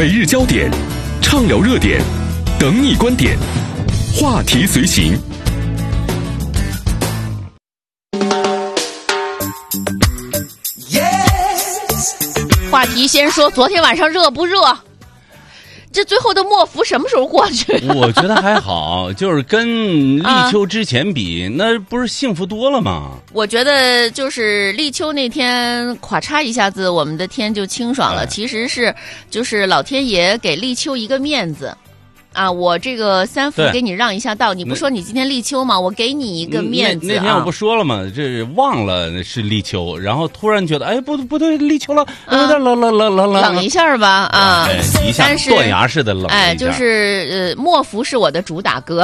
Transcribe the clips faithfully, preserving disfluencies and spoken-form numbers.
每日焦点，畅聊热点，等你观点，话题随行。 话题先说，昨天晚上热不热？这最后的末伏什么时候过去？ 我觉得还好，就是跟立秋之前比，啊、那不是幸福多了吗？ 我觉得就是立秋那天，咵嚓一下子，我们的天就清爽了。哎、其实是就是老天爷给立秋一个面子。啊，我这个三伏给你让一下道，你不说你今天立秋吗？我给你一个面子、啊、 那, 那天我不说了吗？这忘了是立秋，然后突然觉得，哎，不不对，立秋了，有点冷冷冷冷冷， 冷一下吧啊！ 哎、一下断崖式的冷， 哎，就是呃，末伏是我的主打歌，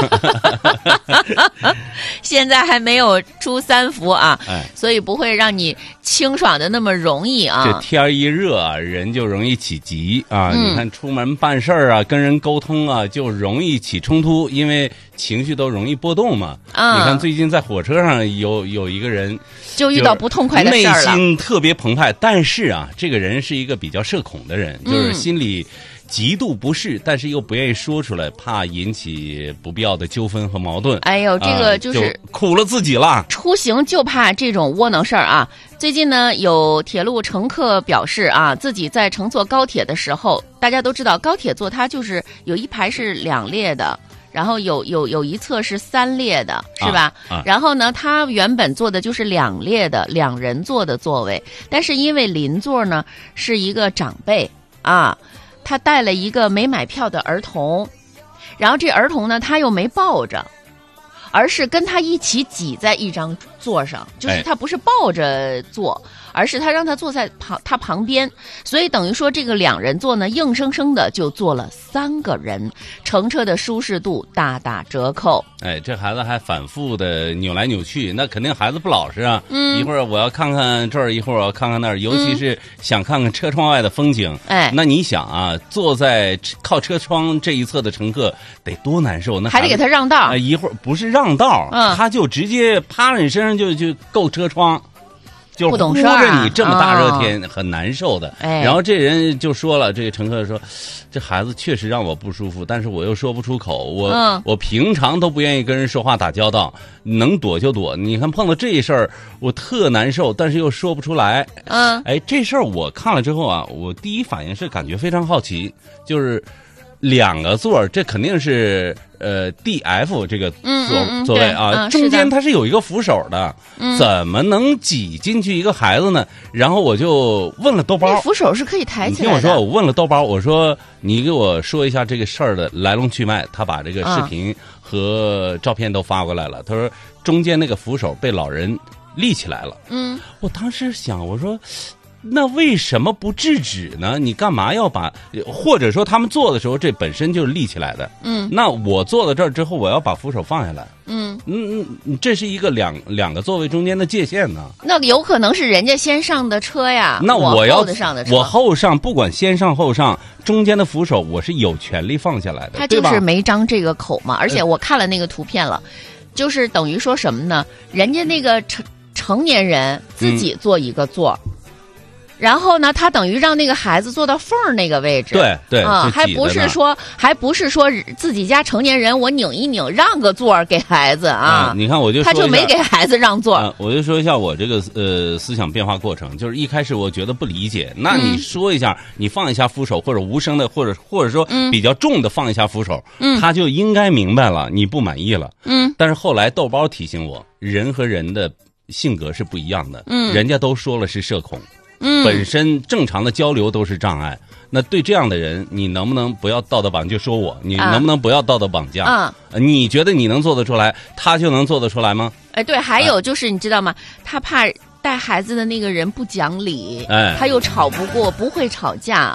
现在还没有出三伏啊，哎、所以不会让你清爽的那么容易啊。 这天一热啊，人就容易起急啊！嗯、你看出门办事儿啊，跟人沟通。啊，就容易起冲突，因为情绪都容易波动嘛。啊、你看最近在火车上有有一个人就遇到不痛快的事儿了， 内心特别澎湃，但是啊，这个人是一个比较社恐的人，嗯、就是心里极度不适，但是又不愿意说出来，怕引起不必要的纠纷和矛盾。 哎呦，这个就是、 呃、就苦了自己了。 出行就怕这种窝囊事儿啊！最近呢，有铁路乘客表示啊，自己在乘坐高铁的时候，大家都知道高铁座它就是有一排是两列的，然后有有有一侧是三列的，是吧？啊啊、然后呢，他原本坐的就是两列的两人座的座位，但是因为邻座呢是一个长辈啊，他带了一个没买票的儿童，然后这儿童呢他又没抱着。而是跟他一起挤在一张座上，就是他不是抱着坐，哎、而是他让他坐在旁他旁边，所以等于说这个两人座呢，硬生生的就坐了三个人，乘车的舒适度大打折扣。 哎，这孩子还反复的扭来扭去，那肯定孩子不老实啊。嗯，一会儿我要看看这儿，一会儿我要看看那儿，尤其是想看看车窗外的风景。哎、嗯，那你想啊，坐在靠车窗这一侧的乘客得多难受，那还得给他让道。 啊、呃，一会儿不是让。让道，嗯、他就直接趴着你身上就就够车窗，就不懂事儿， 着你这么大热天、哦、很难受的。 哎、 然后这人就说了，这个乘客说，这孩子确实让我不舒服，但是我又说不出口，我、嗯、我平常都不愿意跟人说话打交道，能躲就躲。你看碰到这事儿，我特难受，但是又说不出来。嗯，哎，这事儿我看了之后啊，我第一反应是感觉非常好奇，就是两个座，这肯定是。呃 ，D F 这个座、嗯嗯、座位啊， 嗯、 中间它是有一个扶手的，嗯、怎么能挤进去一个孩子呢？然后我就问了豆包， 扶手是可以抬起来的。 你听我说，我问了豆包，我说你给我说一下这个事儿的来龙去脉。他把这个视频和照片都发过来了。嗯、他说中间那个扶手被老人立起来了。嗯，我当时想，我说。那为什么不制止呢？你干嘛要把，或者说他们坐的时候这本身就是立起来的，嗯，那我坐到这儿之后，我要把扶手放下来，嗯嗯嗯，这是一个两两个座位中间的界限呢。 那有可能是人家先上的车呀， 那我要后的上的车， 我后上，不管先上后上，中间的扶手我是有权利放下来的， 他就是没张这个口嘛。而且我看了那个图片了，就是等于说什么呢？人家那个成成年人自己坐一个座。嗯然后呢，他等于让那个孩子坐到缝儿那个位置， 对对， 啊、嗯，还不是说，还不是说自己家成年人我拧一拧让个座给孩子啊、 嗯。你看，我就说他就没给孩子让座、 嗯。我就说一下我这个呃思想变化过程，就是一开始我觉得不理解，那你说一下，嗯、你放一下扶手，或者无声的，或者或者说比较重的放一下扶手，嗯，他就应该明白了，你不满意了，嗯。但是后来豆包提醒我，人和人的性格是不一样的，嗯，人家都说了是社恐。嗯，本身正常的交流都是障碍，那对这样的人，你能不能不要道德绑？就说我，你能不能不要道德绑架？啊，你觉得你能做得出来，他就能做得出来吗？ 哎，对，还有就是你知道吗？他怕带孩子的那个人不讲理，哎，他又吵不过，不会吵架